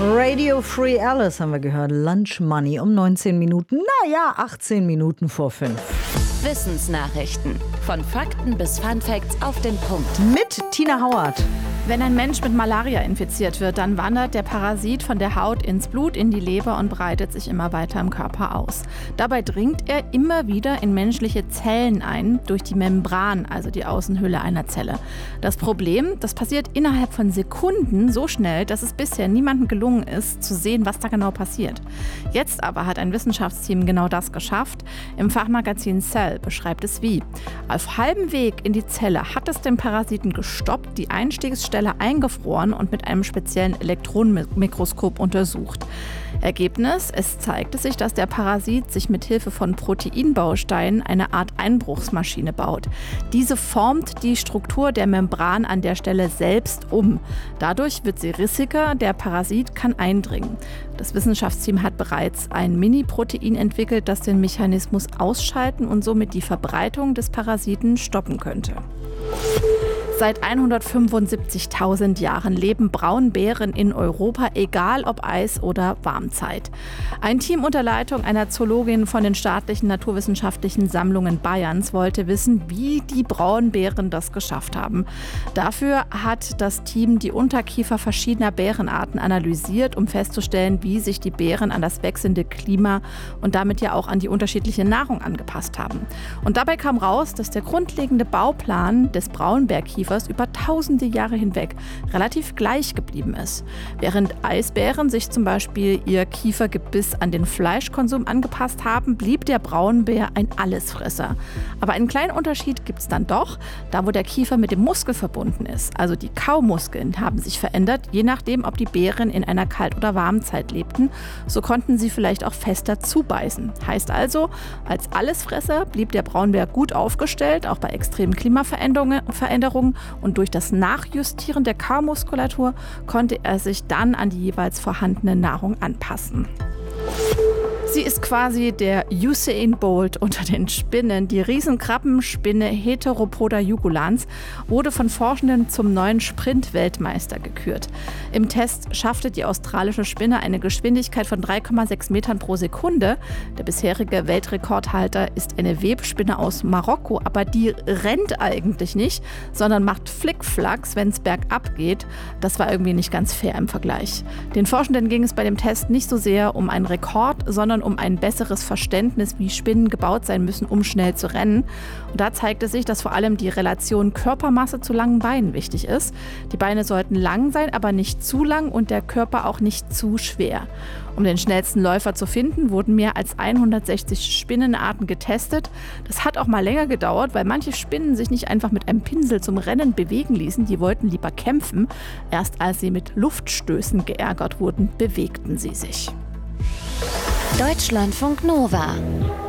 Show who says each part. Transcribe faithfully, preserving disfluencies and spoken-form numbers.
Speaker 1: Radio Free Alice haben wir gehört. Lunch Money um neunzehn Minuten. Naja, achtzehn Minuten vor fünf.
Speaker 2: Wissensnachrichten. Von Fakten bis Funfacts auf den Punkt.
Speaker 1: Mit Tina Hauert.
Speaker 3: Wenn ein Mensch mit Malaria infiziert wird, dann wandert der Parasit von der Haut ins Blut, in die Leber und breitet sich immer weiter im Körper aus. Dabei dringt er immer wieder in menschliche Zellen ein, durch die Membran, also die Außenhülle einer Zelle. Das Problem, das passiert innerhalb von Sekunden so schnell, dass es bisher niemandem gelungen ist, zu sehen, was da genau passiert. Jetzt aber hat ein Wissenschaftsteam genau das geschafft. Im Fachmagazin Cell beschreibt es wie. Auf halbem Weg in die Zelle hat es den Parasiten gestoppt, die Einstiegsstelle eingefroren und mit einem speziellen Elektronenmikroskop untersucht. Ergebnis: Es zeigte sich, dass der Parasit sich mit Hilfe von Proteinbausteinen eine Art Einbruchsmaschine baut. Diese formt die Struktur der Membran an der Stelle selbst um. Dadurch wird sie rissiger, der Parasit kann eindringen. Das Wissenschaftsteam hat bereits ein Mini-Protein entwickelt, das den Mechanismus ausschalten und somit die Verbreitung des Parasiten stoppen könnte. Seit hundertfünfundsiebzigtausend Jahren leben Braunbären in Europa, egal ob Eis- oder Warmzeit. Ein Team unter Leitung einer Zoologin von den staatlichen naturwissenschaftlichen Sammlungen Bayerns wollte wissen, wie die Braunbären das geschafft haben. Dafür hat das Team die Unterkiefer verschiedener Bärenarten analysiert, um festzustellen, wie sich die Bären an das wechselnde Klima und damit ja auch an die unterschiedliche Nahrung angepasst haben. Und dabei kam raus, dass der grundlegende Bauplan des Braunbärkiefers über tausende Jahre hinweg relativ gleich geblieben ist. Während Eisbären sich zum Beispiel ihr Kiefergebiss an den Fleischkonsum angepasst haben, blieb der Braunbär ein Allesfresser. Aber einen kleinen Unterschied gibt es dann doch, da wo der Kiefer mit dem Muskel verbunden ist. Also die Kaumuskeln haben sich verändert, je nachdem, ob die Bären in einer Kalt- oder Warmzeit lebten. So konnten sie vielleicht auch fester zubeißen. Heißt also, als Allesfresser blieb der Braunbär gut aufgestellt, auch bei extremen Klimaveränderungen. Veränderungen. Und durch das Nachjustieren der Kaumuskulatur konnte er sich dann an die jeweils vorhandene Nahrung anpassen. Sie ist quasi der Usain Bolt unter den Spinnen. Die Riesenkrabbenspinne Heteropoda jugulans wurde von Forschenden zum neuen Sprint-Weltmeister gekürt. Im Test schaffte die australische Spinne eine Geschwindigkeit von drei Komma sechs Metern pro Sekunde. Der bisherige Weltrekordhalter ist eine Webspinne aus Marokko, aber die rennt eigentlich nicht, sondern macht Flickflacks, wenn es bergab geht. Das war irgendwie nicht ganz fair im Vergleich. Den Forschenden ging es bei dem Test nicht so sehr um einen Rekord, sondern um ein besseres Verständnis, wie Spinnen gebaut sein müssen, um schnell zu rennen. Und da zeigte sich, dass vor allem die Relation Körpermasse zu langen Beinen wichtig ist. Die Beine sollten lang sein, aber nicht zu lang und der Körper auch nicht zu schwer. Um den schnellsten Läufer zu finden, wurden mehr als hundertsechzig Spinnenarten getestet. Das hat auch mal länger gedauert, weil manche Spinnen sich nicht einfach mit einem Pinsel zum Rennen bewegen ließen. Die wollten lieber kämpfen. Erst als sie mit Luftstößen geärgert wurden, bewegten sie sich.
Speaker 2: Deutschlandfunk Nova